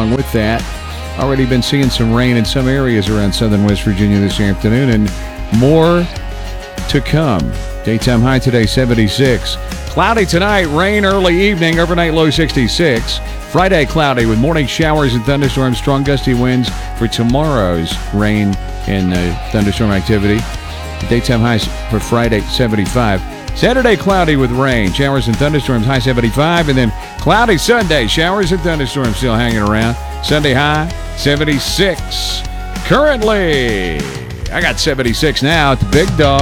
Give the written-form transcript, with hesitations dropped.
along with that, already been seeing some rain in some areas around southern West Virginia this afternoon, and more to come. Daytime high today, 76. Cloudy tonight, rain early evening, overnight low 66. Friday, cloudy with morning showers and thunderstorms, strong gusty winds for tomorrow's rain and thunderstorm activity. Daytime highs for Friday, 75. Saturday, cloudy with rain, showers and thunderstorms, high 75. And then cloudy Sunday, showers and thunderstorms still hanging around. Sunday high, 76. Currently, I got 76 now at the Big Dog.